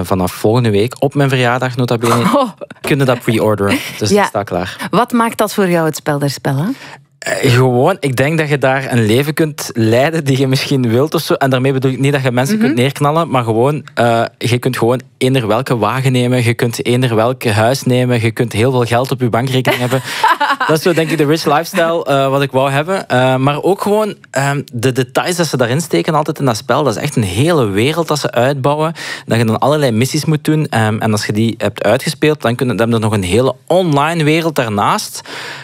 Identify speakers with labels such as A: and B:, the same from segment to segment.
A: vanaf volgende week, op mijn verjaardag nota bene, kunnen dat pre-orderen. Dus dat staat klaar.
B: Wat maakt dat voor jou het spel der spellen?
A: Gewoon, ik denk dat je daar een leven kunt leiden die je misschien wilt of zo. En daarmee bedoel ik niet dat je mensen kunt neerknallen, maar gewoon, je kunt gewoon eender welke wagen nemen, je kunt eender welke huis nemen, je kunt heel veel geld op je bankrekening hebben. Dat is zo, denk ik, de rich lifestyle wat ik wou hebben. Maar ook gewoon de details dat ze daarin steken altijd in dat spel. Dat is echt een hele wereld dat ze uitbouwen. Dat je dan allerlei missies moet doen. En als je die hebt uitgespeeld, dan heb je nog een hele online wereld daarnaast.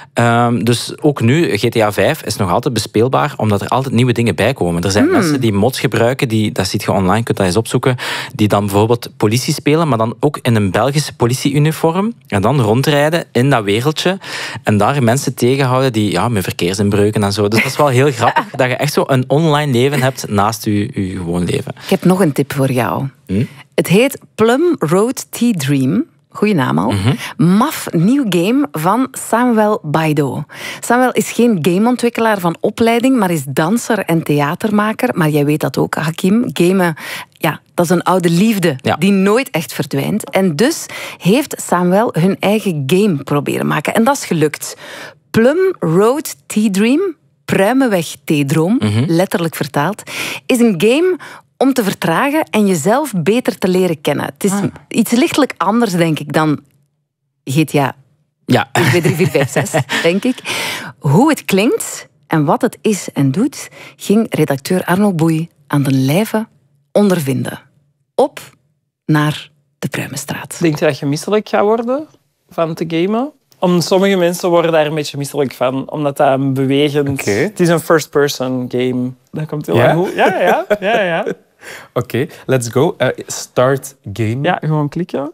A: Dus ook nu, GTA 5 is nog altijd bespeelbaar, omdat er altijd nieuwe dingen bij komen. Er zijn mensen die mods gebruiken, dat ziet je online, kunt dat eens opzoeken, die dan bijvoorbeeld politie spelen, maar dan ook in een Belgische politieuniform en dan rondrijden in dat wereldje en daar mensen tegenhouden die met verkeersinbreuken en zo. Dus dat is wel heel grappig, dat je echt zo een online leven hebt naast je gewoon leven.
B: Ik heb nog een tip voor jou. Het heet Plum Road T-Dream. Goeie naam al. Maf nieuw game van Samuel Baido. Samuel is geen gameontwikkelaar van opleiding, maar is danser en theatermaker. Maar jij weet dat ook, Hakim. Gamen, dat is een oude liefde die nooit echt verdwijnt. En dus heeft Samuel hun eigen game proberen maken. En dat is gelukt. Plum Road T-Dream, Pruimenweg T-droom, letterlijk vertaald, is een game om te vertragen en jezelf beter te leren kennen. Het is iets lichtelijk anders, denk ik, dan GTA 1, 2, 3, 4, 5, 6, denk ik. Hoe het klinkt en wat het is en doet, ging redacteur Arno Boei aan de lijve ondervinden. Op naar de Pruimenstraat.
C: Denk je dat je misselijk gaat worden van te gamen? Sommige mensen worden daar een beetje misselijk van, omdat dat een bewegend...
D: Okay.
C: Het is een first-person game. Dat komt heel erg goed. Ja.
D: Oké, let's go. Start game.
C: Ja, gewoon klikken.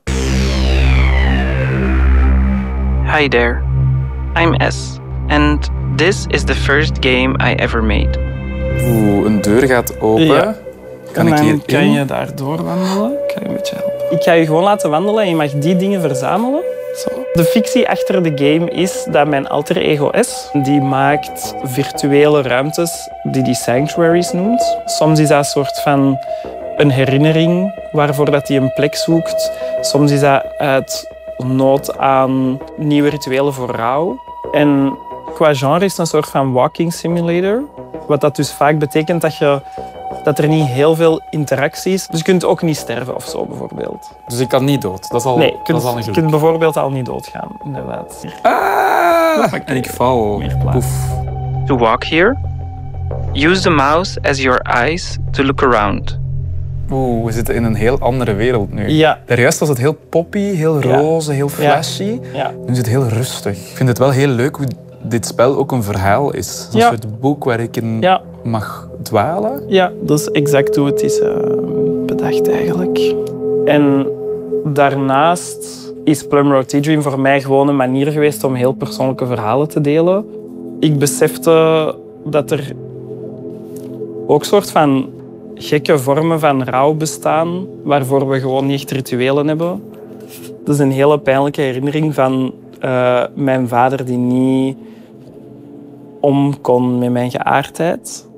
E: Hi there, I'm S. And this is the first game I ever made.
D: Een deur gaat open.
C: Ja.
D: Kan ik hier
C: kan je daar doorwandelen? Ik ga je een beetje helpen. Ik ga je gewoon laten wandelen en je mag die dingen verzamelen. Zo. De fictie achter de game is dat mijn alter ego S, die maakt virtuele ruimtes die sanctuaries noemt. Soms is dat een soort van een herinnering waarvoor dat hij een plek zoekt. Soms is dat uit nood aan nieuwe rituelen voor rouw. En qua genre is het een soort van walking simulator. Wat dat dus vaak betekent dat er niet heel veel interactie is. Dus je kunt ook niet sterven of zo, bijvoorbeeld.
D: Dus ik kan niet dood. Dat is al,
C: nee,
D: dat is al een geluk.
C: Je kunt bijvoorbeeld al niet doodgaan, inderdaad.
D: En ik val. Poef.
E: To walk here, use the mouse as your eyes to look around.
D: We zitten in een heel andere wereld nu.
C: Ja.
D: Daarjuist was het heel poppy, heel roze, heel flashy.
C: Ja.
D: Nu is het heel rustig. Ik vind het wel heel leuk hoe dit spel ook een verhaal is. Een soort boek waar ik in mag dwalen.
C: Ja, dat is exact hoe het is bedacht eigenlijk. En daarnaast is Plum Road T-Dream voor mij gewoon een manier geweest om heel persoonlijke verhalen te delen. Ik besefte dat er ook soort van gekke vormen van rouw bestaan, waarvoor we gewoon niet echt rituelen hebben. Dat is een hele pijnlijke herinnering van mijn vader die niet om kon met mijn geaardheid.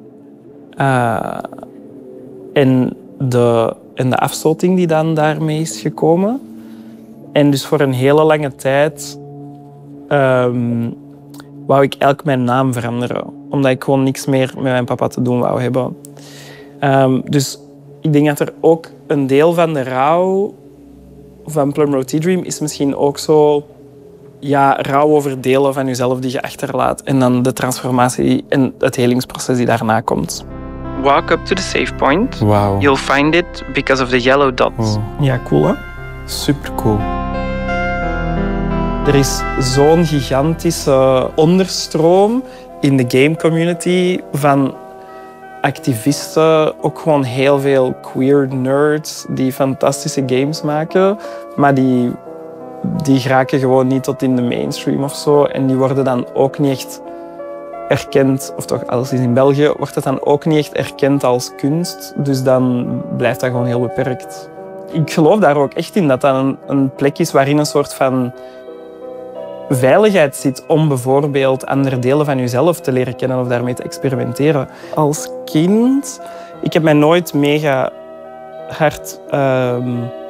C: En de afstoting die dan daarmee is gekomen. En dus voor een hele lange tijd wou ik eigenlijk mijn naam veranderen. Omdat ik gewoon niks meer met mijn papa te doen wou hebben. Dus ik denk dat er ook een deel van de rouw van Plum Road T-Dream is misschien ook zo... rouw over delen van jezelf die je achterlaat. En dan de transformatie en het helingsproces die daarna komt.
E: Walk up to the save point.
D: Wow.
E: You'll find it because of the yellow dots.
C: Ja, cool hè?
D: Super cool.
C: Er is zo'n gigantische onderstroom in de game community van activisten, ook gewoon heel veel queer nerds die fantastische games maken, maar die geraken gewoon niet tot in de mainstream of zo. En die worden dan ook niet echt erkend, of toch als in België, wordt het dan ook niet echt erkend als kunst. Dus dan blijft dat gewoon heel beperkt. Ik geloof daar ook echt in dat dat een plek is waarin een soort van veiligheid zit om bijvoorbeeld andere delen van jezelf te leren kennen of daarmee te experimenteren. Als kind, ik heb mij nooit mega hard